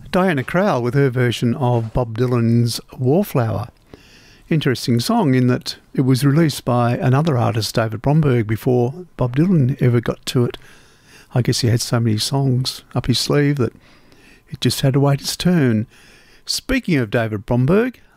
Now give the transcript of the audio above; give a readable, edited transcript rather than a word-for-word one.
Diana Krall with her version of Bob Dylan's Wallflower. Interesting song in that it was released by another artist, David Bromberg, before Bob Dylan ever got to it. I guess he had so many songs up his sleeve that it just had to wait its turn. Speaking of David Bromberg,